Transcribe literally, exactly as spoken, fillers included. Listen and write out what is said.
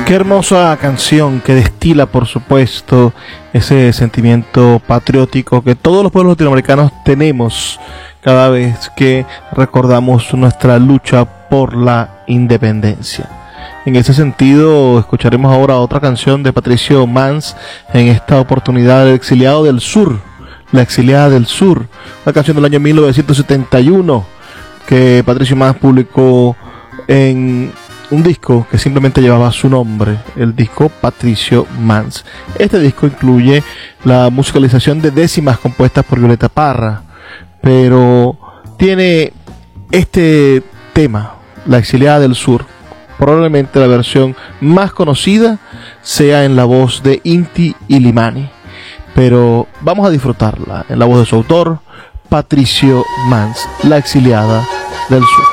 Qué hermosa canción que destila, por supuesto, ese sentimiento patriótico que todos los pueblos latinoamericanos tenemos cada vez que recordamos nuestra lucha por la independencia. En ese sentido, escucharemos ahora otra canción de Patricio Mans, en esta oportunidad El exiliado del sur, La exiliada del sur, una canción del año mil novecientos setenta y uno que Patricio Mans publicó en un disco que simplemente llevaba su nombre, el disco Patricio Mans. Este disco incluye la musicalización de décimas compuestas por Violeta Parra, pero tiene este tema, La exiliada del sur. Probablemente la versión más conocida sea en la voz de Inti Illimani, pero vamos a disfrutarla en la voz de su autor, Patricio Mans, La exiliada del sur.